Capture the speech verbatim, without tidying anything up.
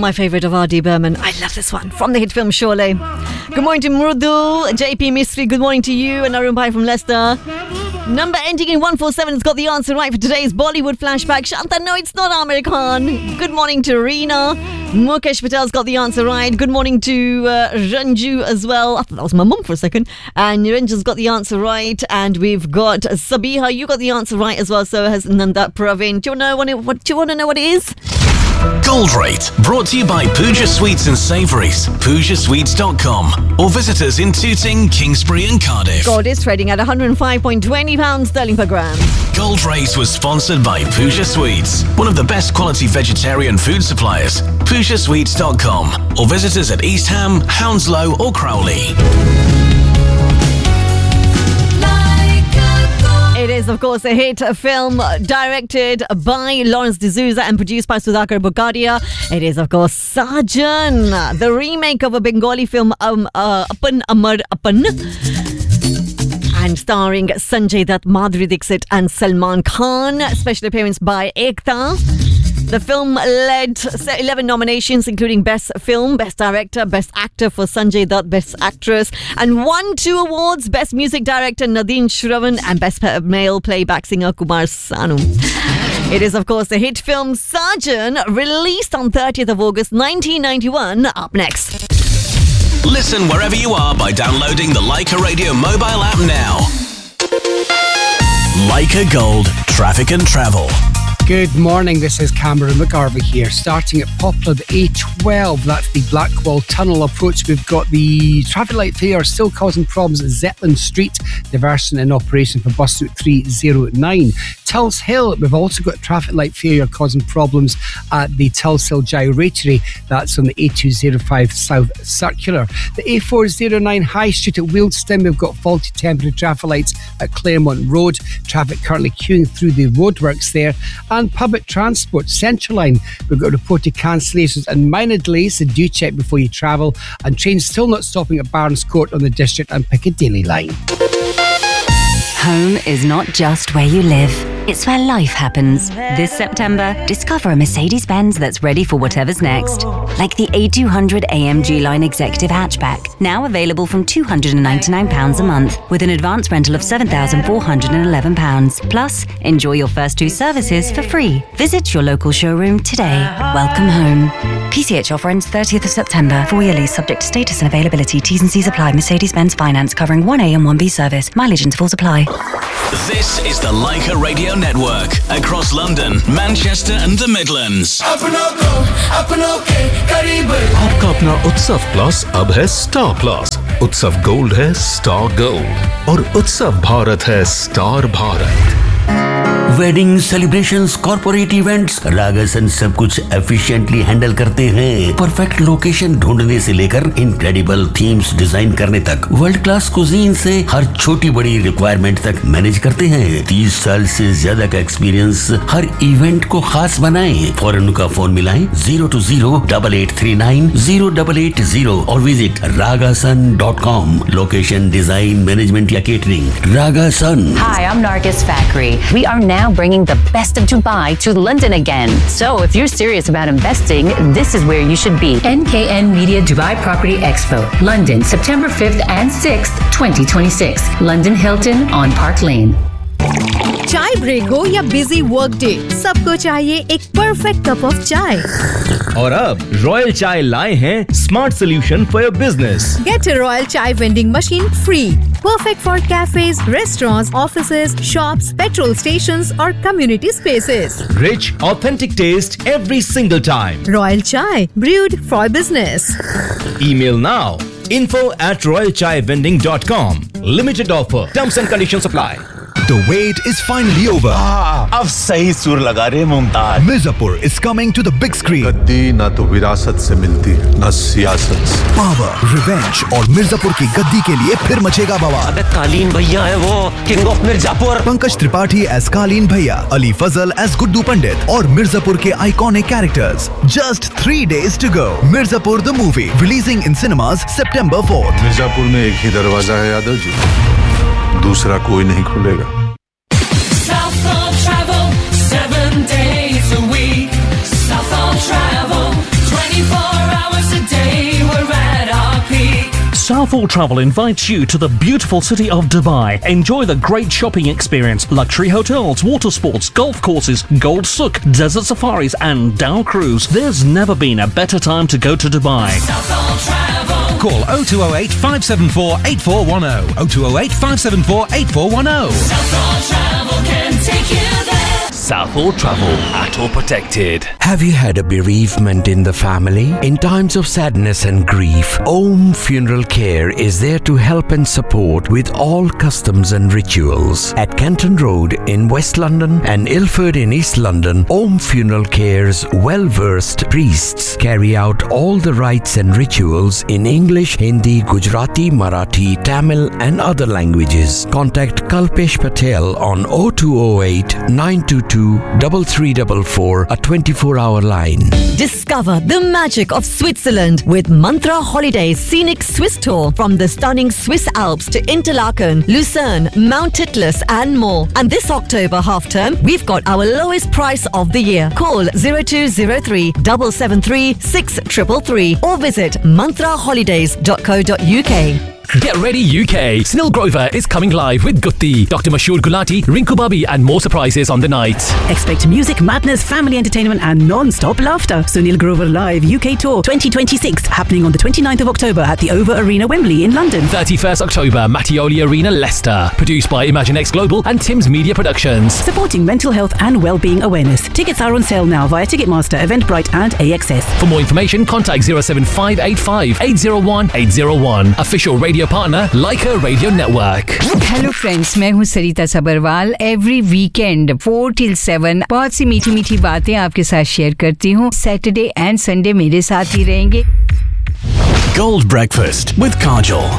my favourite of R D Burman. I love this one from the hit film Sholay. Good morning to Mrudu, J P Mistry. Good morning to you, and Arun Bhai from Leicester. Number ending in one four seven has got the answer right for today's Bollywood flashback. Shanta, no, it's not Amir Khan. Good morning to Reena. Mukesh Patel's got the answer right. Good morning to uh, Ranju as well. I thought that was my mum for a second. And Niranjan's got the answer right. And we've got Sabiha. You got the answer right as well. So has Nanda Praveen. Do you know what? It, what do you want to know what it is? Gold Rate, brought to you by Pooja Sweets and Savouries, pooja sweets dot com, or visit us in Tooting, Kingsbury and Cardiff. Gold is trading at one hundred five point two zero pounds sterling per gram. Gold Rate was sponsored by Pooja Sweets, one of the best quality vegetarian food suppliers, pooja sweets dot com, or visit us at East Ham, Hounslow or Crowley. It is, of course, a hit film directed by Lawrence D'Souza and produced by Sudhakar Bugadia. It is, of course, Sajan, the remake of a Bengali film, um, uh, Apan Amar Apan, and starring Sanjay Dutt, Madhuri Dixit and Salman Khan. Special appearance by Ekta. The film led eleven nominations, including Best Film, Best Director, Best Actor for Sanjay Dutt, Best Actress, and won two awards, Best Music Director Nadine Shravan and Best Male Playback Singer Kumar Sanu. It is, of course, the hit film Sajan, released on thirtieth of August nineteen ninety-one. Up next. Listen wherever you are by downloading the Leica Radio mobile app now. Leica Gold, Traffic and Travel. Good morning, this is Cameron McGarvey here. Starting at Poplar, the A twelve, that's the Blackwall Tunnel approach. We've got the traffic light failure still causing problems at Zetland Street, diversion in operation for bus route three oh nine. Tulse Hill, we've also got traffic light failure causing problems at the Tulse Hill Gyratory, that's on the A two oh five South Circular. The A four oh nine High Street at Wealdstone, we've got faulty temporary traffic lights at Claremont Road. Traffic currently queuing through the roadworks there. And public transport, Central Line, we've got reported cancellations and minor delays, so do check before you travel. And trains still not stopping at Barnes Court on the District and Piccadilly line. Home is not just where you live, it's where life happens. This September, discover a Mercedes-Benz that's ready for whatever's next. Like the A two hundred A M G Line Executive Hatchback, now available from two hundred ninety-nine pounds a month, with an advance rental of seven thousand four hundred eleven pounds. Plus, enjoy your first two services for free. Visit your local showroom today. Welcome home. P C H offer ends thirtieth of September. Four-year lease subject to status and availability. T's and C's apply. Mercedes-Benz Finance covering one A and one B service. Mileage intervals apply. This is the Leica Radio Network across London, Manchester and the Midlands. आपका अपना उत्सव plus अब है star plus. उत्सव gold है star gold और उत्सव भारत है star Bharat. Wedding celebrations, corporate events, रागासन सब कुछ एफिशिएंटली हैंडल करते हैं. परफेक्ट लोकेशन ढूंढने से लेकर इनक्रेडिबल थीम्स डिजाइन करने तक, वर्ल्ड क्लास कुजीन से हर छोटी बड़ी रिक्वायरमेंट तक मैनेज करते हैं. तीस साल से ज्यादा का एक्सपीरियंस हर इवेंट को खास बनाएं. फौरन उनका फोन मिलाएं zero to zero double eight three nine zero double eight zero और visit रागासन dot com. Location, design, management या catering, रागासन. Hi, I'm Nargis Fakri. We are now bringing the best of Dubai to London again. So if you're serious about investing, this is where you should be. N K N Media Dubai Property Expo, London, September fifth and sixth, twenty twenty-six. London Hilton on Park Lane. चाय break हो या busy work day, सबको चाहिए एक perfect cup of चाय. और अब royal चाय लाए हैं smart solution for your business. Get a Royal Chai vending machine free. Perfect for cafes, restaurants, offices, shops, petrol stations or community spaces. Rich, authentic taste every single time. Royal Chai, brewed for business. Email now. info at royal chai vending dot com. Limited offer. Terms and conditions apply. The wait is finally over. Ah, अब सही सुर लगा रहे Mumtaz. Mirzapur is coming to the big screen. गद्दी ना तो विरासत से मिलती, ना सियासत से. Power, revenge और मिर्जापुर की गद्दी के लिए फिर मचेगा बवाल. अबे कालीन भैया है वो, king of Mirzapur. Pankaj Tripathi as कालीन भैया, अली फजल as गुड्डू पंडित और मिर्जापुर के iconic characters. Just three days to go. Mirzapur the movie releasing in cinemas September fourth. Mirzapur में एक ही दरवाजा है यादव जी, दूसरा कोई नहीं खुलेगा. Southall Travel, seven days a week. Southall Travel, twenty-four Southall Travel invites you to the beautiful city of Dubai. Enjoy the great shopping experience, luxury hotels, water sports, golf courses, Gold Souk, desert safaris and Dow Cruise. There's never been a better time to go to Dubai. Southall Travel. Call oh two oh eight, five seven four, eight four one oh. oh two oh eight, five seven four, eight four one oh. Southall Travel can take you there. Southall Travel, at all protected. Have you had a bereavement in the family? In times of sadness and grief, Om Funeral Care is there to help and support with all customs and rituals. At Canton Road in West London and Ilford in East London, Om Funeral Care's well-versed priests carry out all the rites and rituals in English, Hindi, Gujarati, Marathi, Tamil and other languages. Contact Kalpesh Patel on oh two oh eight, nine two two, three three four four, a twenty-four hour line. Discover the magic of Switzerland with Mantra Holidays Scenic Swiss Tour from the stunning Swiss Alps to Interlaken, Lucerne, Mount Titlis and more. And this October half term, we've got our lowest price of the year. Call zero two zero three, seven seven three, six three three three or visit mantra holidays dot co dot uk. Get ready U K. Snil Grover is coming live with Gutti, Doctor Mashoor Gulati, Rinku Babi and more surprises on the night. Expect music, madness, family entertainment and non-stop laughter. Sunil Grover Live U K Tour twenty twenty-six happening on the twenty-ninth of October at the Over Arena, Wembley in London. thirty-first October, Mattioli Arena, Leicester. Produced by ImagineX Global and Tim's Media Productions. Supporting mental health and well-being awareness. Tickets are on sale now via Ticketmaster, Eventbrite and A X S. For more information, contact zero seven five eight five, eight zero one, eight zero one. Official radio partner, Leica Radio Network. Hello friends, मैं हूँ सरिता Sabharwal. Every weekend four till seven बहुत सी मीठी मीठी बातें आपके साथ share करती हूँ. सैटरडे एंड संडे मेरे साथ ही रहेंगे. Gold Breakfast with Kajol.